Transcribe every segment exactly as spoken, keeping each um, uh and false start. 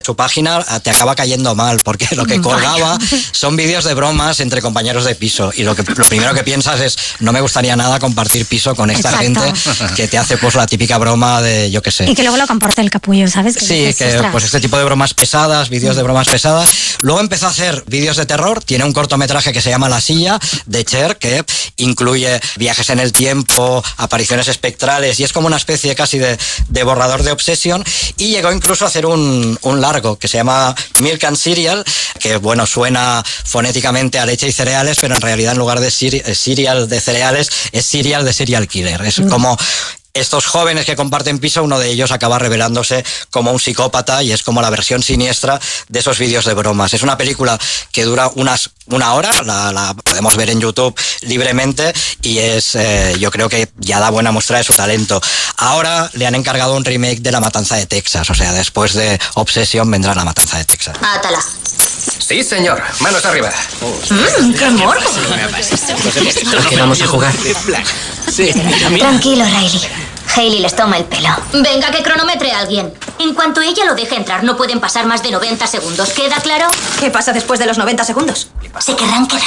su página te acaba cayendo mal, porque lo que colgaba son vídeos de bromas entre compañeros de piso, y lo que lo primero que piensas es, no me gustaría nada compartir piso con esta Exacto. gente que te hace pues la típica broma de, yo qué sé. Y que luego lo comparte el capullo, ¿sabes? Que sí, dices, que ostras. pues este tipo de bromas pesadas, vídeos de bromas pesadas. Luego empezó a hacer vídeos de terror, tiene un cortometraje que se llama La Silla, de Cher, que incluye viajes en el tiempo, apariciones espectrales, y es como una especie casi de, de borrador de Obsession, y llegó incluso a hacer un, un largo que se llama Milk and Cereal, que bueno, suena fonéticamente a leche y cereales, pero en realidad en lugar de cereal de cereales es cereal de serial killer. Es mm. como estos jóvenes que comparten piso, uno de ellos acaba revelándose como un psicópata, y es como la versión siniestra de esos vídeos de bromas. Es una película que dura unas una hora, la, la podemos ver en YouTube libremente, y es eh, yo creo que ya da buena muestra de su talento. Ahora le han encargado un remake de La Matanza de Texas, o sea, después de Obsession vendrá La Matanza de Texas. Átala. Sí, señor. Manos arriba. Mmm, ¡qué morbo! ¿A qué vamos a jugar? Tranquilo, Riley. Hailey les toma el pelo. Venga, que cronometre a alguien. En cuanto ella lo deje entrar, no pueden pasar más de noventa segundos. ¿Queda claro? ¿Qué pasa después de los noventa segundos? Se querrán quedar.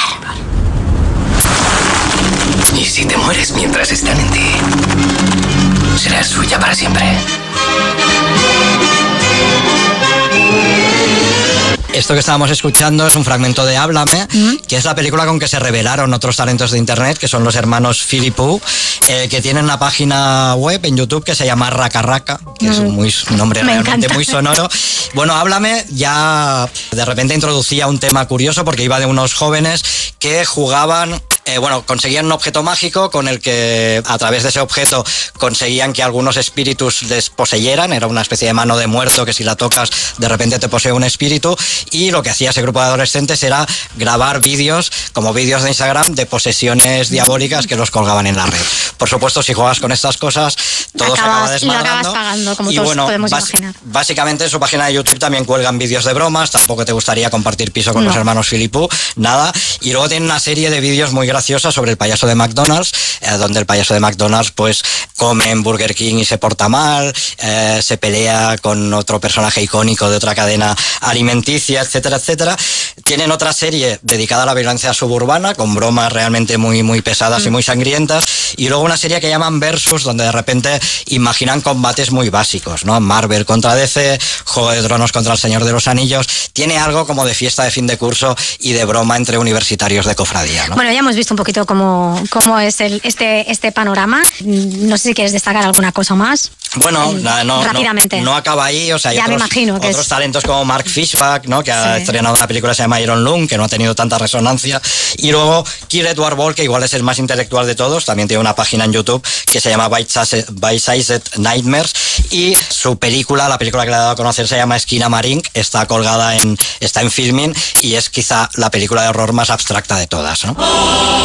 Y si te mueres mientras están en ti, serás suya para siempre. Esto que estábamos escuchando es un fragmento de Háblame, ¿Mm? que es la película con que se revelaron otros talentos de internet, que son los hermanos Philippou, eh, que tienen una página web en YouTube que se llama Raka Raka, que mm. es un, muy, un nombre Me realmente encanta. muy sonoro. Bueno, Háblame ya de repente introducía un tema curioso, porque iba de unos jóvenes que jugaban... Eh, bueno, conseguían un objeto mágico con el que a través de ese objeto conseguían que algunos espíritus les poseyeran. Era una especie de mano de muerto que si la tocas de repente te posee un espíritu, y lo que hacía ese grupo de adolescentes era grabar vídeos como vídeos de Instagram de posesiones diabólicas que los colgaban en la red. Por supuesto, si juegas con estas cosas todo acabas, se acaba desmadrando. Y lo acabas pagando, como y todos bueno, podemos bas- imaginar. Básicamente en su página de YouTube también cuelgan vídeos de bromas. Tampoco te gustaría compartir piso con no. los hermanos Philippou, nada. Y luego tienen una serie de vídeos muy graciosa sobre el payaso de McDonald's, eh, donde el payaso de McDonald's pues come en Burger King y se porta mal, eh, se pelea con otro personaje icónico de otra cadena alimenticia, etcétera, etcétera. Tienen otra serie dedicada a la violencia suburbana, con bromas realmente muy, muy pesadas mm. y muy sangrientas, y luego una serie que llaman Versus, donde de repente imaginan combates muy básicos, ¿no? Marvel contra D C, Juego de Tronos contra el Señor de los Anillos. Tiene algo como de fiesta de fin de curso y de broma entre universitarios de cofradía, ¿no? Bueno, ya hemos visto un poquito cómo, cómo es el, este, este panorama. No sé si quieres destacar alguna cosa más. Bueno, eh, no, no, rápidamente. No, no acaba ahí, o sea, hay ya otros, me imagino que otros es... talentos como Mark Fishback, ¿no? Que ha sí. estrenado una película que se llama Iron Lung, que no ha tenido tanta resonancia. Y luego Kirk Edward Ball, que igual es el más intelectual de todos, también tiene una página en YouTube que se llama Bite-Sized Nightmares, y su película, la película que le ha dado a conocer, se llama Esquina Marink, está colgada en, está en Filmin, y es quizá la película de horror más abstracta de todas, ¿no?